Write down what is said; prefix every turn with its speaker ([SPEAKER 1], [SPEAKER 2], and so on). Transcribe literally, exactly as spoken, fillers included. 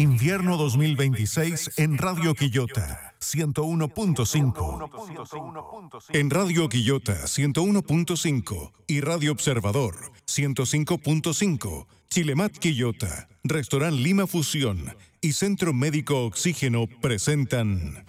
[SPEAKER 1] Invierno dos mil veintiséis en Radio Quillota ciento uno punto cinco. En Radio Quillota ciento uno punto cinco y Radio Observador ciento cinco punto cinco. Chilemat Quillota, Restaurant Lima Fusión y Centro Médico Oxígeno presentan